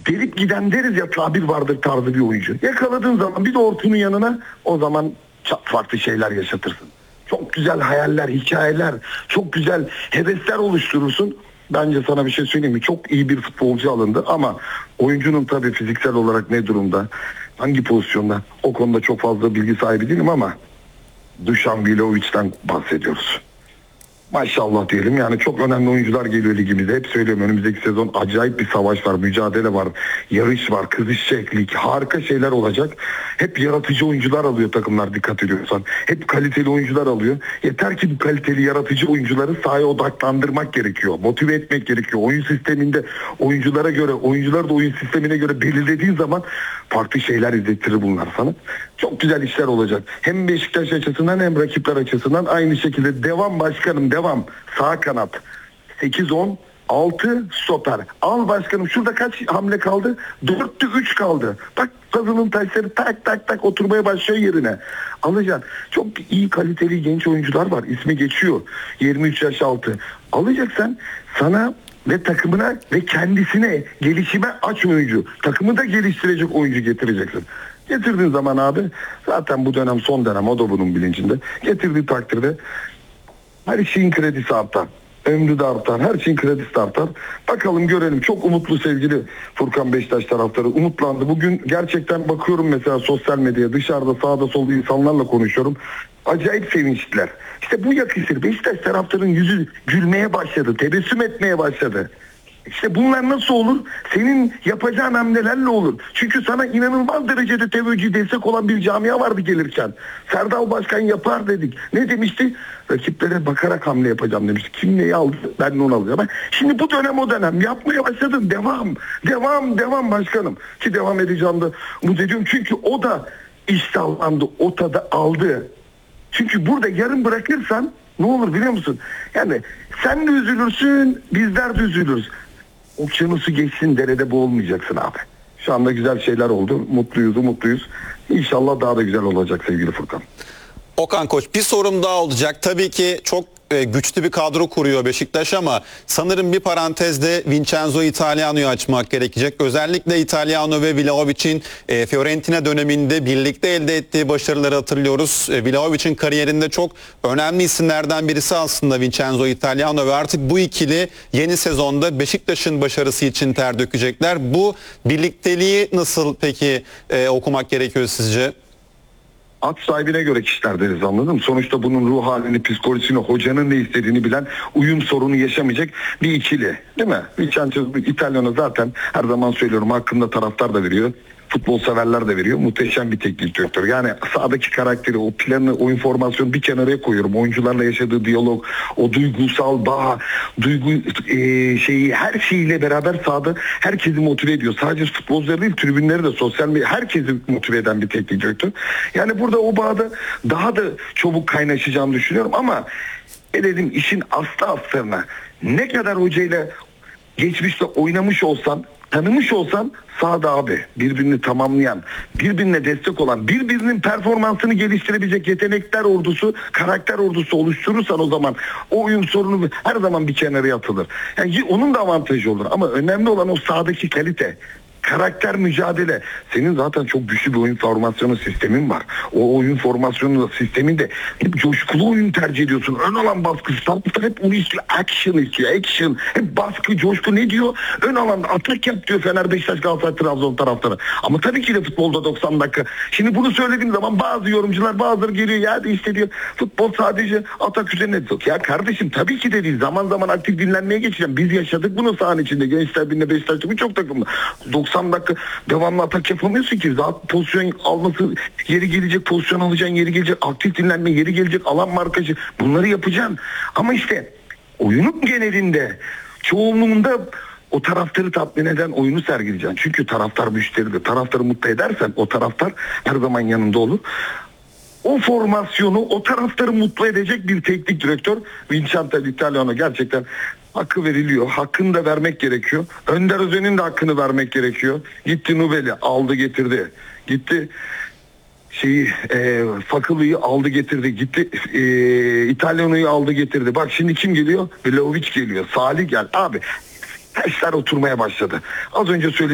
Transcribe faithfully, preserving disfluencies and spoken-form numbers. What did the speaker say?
delip giden deriz ya, tabir vardır tarzı bir oyuncu. Yakaladığın zaman bir de Orkun'un yanına, o zaman çok farklı şeyler yaşatırsın. Çok güzel hayaller, hikayeler, çok güzel hevesler oluşturursun. Bence sana bir şey söyleyeyim mi? Çok iyi bir futbolcu alındı ama oyuncunun tabii fiziksel olarak ne durumda, hangi pozisyonda, o konuda çok fazla bilgi sahibi değilim ama Dušan Vlahovic'den bahsediyoruz. Maşallah diyelim, yani çok önemli oyuncular geliyor ligimize. Hep söylüyorum, önümüzdeki sezon acayip bir savaş var, mücadele var, yarış var, kızışacak lig, harika şeyler olacak. Hep yaratıcı oyuncular alıyor takımlar, dikkat ediyorsan. Hep kaliteli oyuncular alıyor. Yeter ki bu kaliteli yaratıcı oyuncuları sahaya odaklandırmak gerekiyor. Motive etmek gerekiyor. Oyun sisteminde oyunculara göre, oyuncular da oyun sistemine göre belirlediğin zaman farklı şeyler izlettirir bunlar sana. Çok güzel işler olacak. Hem Beşiktaş açısından hem rakipler açısından aynı şekilde. Devam başkanım, devam. Sağ kanat. sekiz on altı stoper. Al başkanım, şurada kaç hamle kaldı? dörtte üç kaldı. Bak puzzle'ın taşları tak tak tak oturmaya başlıyor yerine. Alacaksın. Çok iyi kaliteli genç oyuncular var. İsmi geçiyor. yirmi üç yaş altı. Alacaksın, sana ve takımına ve kendisine gelişime aç oyuncu. Takımı da geliştirecek oyuncu getireceksin. Getirdiğin zaman abi, zaten bu dönem son dönem, o da bunun bilincinde. Getirdiği takdirde her şeyin kredisi artar. Ömrü de artar. Her şeyin kredisi de artar. Bakalım, görelim. Çok umutlu sevgili Furkan Beşiktaş taraftarı. Umutlandı. Bugün gerçekten bakıyorum mesela sosyal medyaya, dışarıda sağda solda insanlarla konuşuyorum. Acayip sevinçliler. İşte bu yakışır. Beşiktaş taraftarının yüzü gülmeye başladı. Tebessüm etmeye başladı. İşte bunlar nasıl olur? Senin yapacağın hamlelerle olur. Çünkü sana inanılmaz derecede teveccüh, destek olan bir camia vardı gelirken. Serdal Başkan yapar dedik. Ne demişti? Rakiplere bakarak hamle yapacağım demişti. Kim neyi aldı? Ben de onu alacağım. Şimdi bu dönem o dönem. Yapmaya başladın. Devam. Devam. Devam başkanım. Ki devam edeceğim de umut ediyorum. Çünkü o da iştahlandı. O tadı aldı. Çünkü burada yarım bırakırsan ne olur biliyor musun? Yani sen de üzülürsün, bizler de üzülürüz. Okyanusu geçsin, derede boğulmayacaksın abi. Şu anda güzel şeyler oldu. Mutluyuz, umutluyuz. İnşallah daha da güzel olacak sevgili Furkan. Okan Koç, bir sorum daha olacak. Tabii ki çok e, güçlü bir kadro kuruyor Beşiktaş ama sanırım bir parantezde Vincenzo Italiano'yu açmak gerekecek. Özellikle Italiano ve Vlahovic'in e, Fiorentina döneminde birlikte elde ettiği başarıları hatırlıyoruz. E, Vlahovic'in kariyerinde çok önemli isimlerden birisi aslında Vincenzo Italiano ve artık bu ikili yeni sezonda Beşiktaş'ın başarısı için ter dökecekler. Bu birlikteliği nasıl peki e, okumak gerekiyor sizce? At sahibine göre kişiler deriz, anladın mı? Sonuçta bunun ruh halini, psikolojisini, hocanın ne istediğini bilen, uyum sorunu yaşamayacak bir ikili. Değil mi? Vincenzo İtalyan'a zaten her zaman söylüyorum, hakkında taraftar da veriyor. Futbol severler de veriyor. Muhteşem bir teknik direktör. Yani sahadaki karakteri, o planı, o informasyonu bir kenara koyuyorum. Oyuncularla yaşadığı diyalog, o duygusal bağ, duygu e, şeyi, her şeyiyle beraber sahada herkesi motive ediyor. Sadece futbolcuları değil, tribünleri de, sosyal medya, herkesi motive eden bir teknik direktör. Yani burada o bağda daha da çabuk kaynaşacağını düşünüyorum ama ne dedim, işin aslı aslarına ne kadar hocayla geçmişte oynamış olsan, tanımış olsan, sahada abi birbirini tamamlayan, birbirine destek olan, birbirinin performansını geliştirebilecek yetenekler ordusu, karakter ordusu oluşturursan, o zaman o uyum sorunu her zaman bir kenara atılır. Yani onun da avantajı olur ama önemli olan o sahadaki kalite. Karakter, mücadele. Senin zaten çok güçlü bir oyun formasyonu sistemin var. O oyun formasyonu sisteminde hep coşkulu oyun tercih ediyorsun. Ön alan baskısı. Taraftar hep onu istiyor. Action istiyor. Action. Hep baskı, coşku. Ne diyor? Ön alanda atak yap diyor Fener, Beşiktaş, Galatasaray, Trabzon taraftarı. Ama tabii ki de futbolda doksan dakika. Şimdi bunu söylediğim zaman bazı yorumcular, bazıları geliyor ya de işte diyor, futbol sadece atak üzerine. Ya kardeşim, tabii ki de değil. Zaman zaman aktif dinlenmeye geçeceğim. Biz yaşadık bunu sahanın içinde. Gençler Birliği'nde, Beşiktaş'ta birçok takımda. doksan dakika devamlı atak yapamıyorsun ki. Zaten pozisyon alması, yeri gelecek pozisyon alacaksın, yeri gelecek aktif dinlenme, yeri gelecek alan markajı, bunları yapacaksın. Ama işte oyunun genelinde, çoğunluğunda o taraftarı tatmin eden oyunu sergileyeceksin. Çünkü taraftar müşteridir. Taraftarı mutlu edersen o taraftar her zaman yanında olur. O formasyonu, o taraftarı mutlu edecek bir teknik direktör Vincenzo Italiano gerçekten hakkı veriliyor. Hakkını da vermek gerekiyor. Önder Özen'in de hakkını vermek gerekiyor. Gitti Nubel'i aldı getirdi. Gitti şeyi e, Fakılı'yı aldı getirdi. Gitti e, İtalyano'yu aldı getirdi. Bak şimdi kim geliyor? Vlahovic geliyor. Salih gel. Abi taşlar oturmaya başladı. Az önce söylediğim